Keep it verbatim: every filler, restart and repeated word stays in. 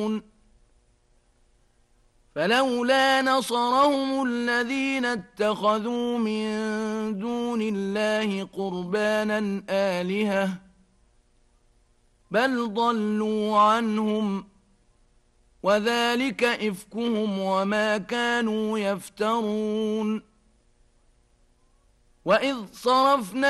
فلولا نصرهم الذين اتخذوا من دون الله قربانا آلهة بل ضلوا عنهم وذلك إفكهم وما كانوا يفترون وإذ صرفنا